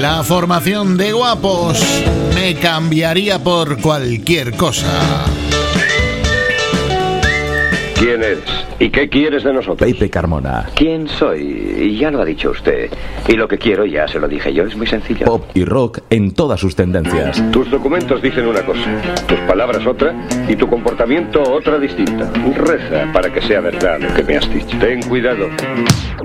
La formación de guapos me cambiaría por cualquier cosa. ¿Quién eres? ¿Y qué quieres de nosotros? Pepe Carmona. ¿Quién soy? Ya lo ha dicho usted. Y lo que quiero ya se lo dije yo, es muy sencillo. Pop y rock en todas sus tendencias. Tus documentos dicen una cosa, tus palabras otra y tu comportamiento otra distinta. Reza para que sea verdad lo que me has dicho. Ten cuidado.